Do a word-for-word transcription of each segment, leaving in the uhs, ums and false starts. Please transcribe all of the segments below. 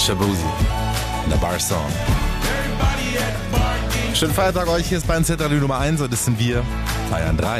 Shabuzi in der Bar Song. Schönen Feiertag euch, hier ist Bayern Z Radio Nummer eins und das sind wir, Bayern drei.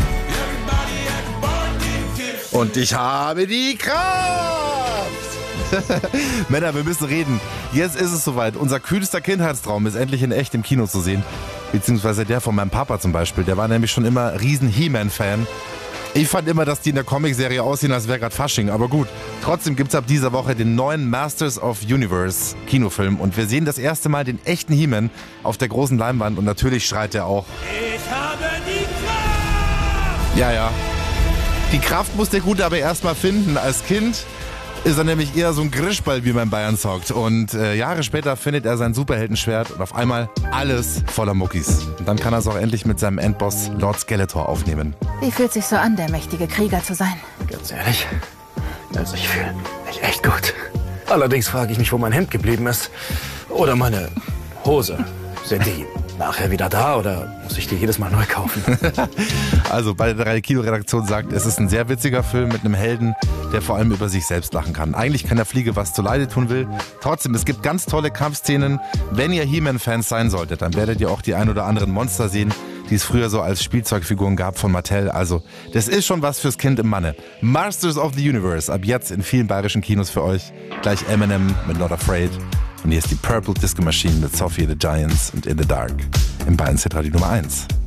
Und ich habe die Kraft! Männer, wir müssen reden. Jetzt ist es soweit. Unser kühlster Kindheitstraum ist endlich in echt im Kino zu sehen. Beziehungsweise der von meinem Papa zum Beispiel. Der war nämlich schon immer riesen He-Man-Fan. Ich fand immer, dass die in der Comicserie aussehen, als wäre gerade Fasching. Aber gut, trotzdem gibt's ab dieser Woche den neuen Masters of Universe Kinofilm. Und wir sehen das erste Mal den echten He-Man auf der großen Leinwand. Und natürlich schreit er auch: Ich habe die Kraft! Ja, ja. Die Kraft muss der Gute aber erstmal finden. Als Kind ist er nämlich eher so ein Grischball, wie man in Bayern sagt. Und äh, Jahre später findet er sein Superheldenschwert und auf einmal alles voller Muckis. Und dann kann er es auch endlich mit seinem Endboss Lord Skeletor aufnehmen. Wie fühlt sich so an, der mächtige Krieger zu sein? Ganz ehrlich, also ich fühle mich echt gut. Allerdings frage ich mich, wo mein Hemd geblieben ist. Oder meine Hose. Sind die nachher wieder da oder muss ich die jedes Mal neu kaufen? Also bei der Kinoredaktion sagt, es ist ein sehr witziger Film mit einem Helden, der vor allem über sich selbst lachen kann. Eigentlich kann der Fliege was zuleide tun will. Trotzdem, es gibt ganz tolle Kampfszenen. Wenn ihr He-Man-Fans sein solltet, dann werdet ihr auch die ein oder anderen Monster sehen, die es früher so als Spielzeugfiguren gab von Mattel. Also, das ist schon was fürs Kind im Manne. Masters of the Universe, ab jetzt in vielen bayerischen Kinos für euch. Gleich Eminem mit Not Afraid. Und hier ist die Purple Disco Machine mit Sophie the Giants und In the Dark. Im Bayern Z Radio Nummer eins.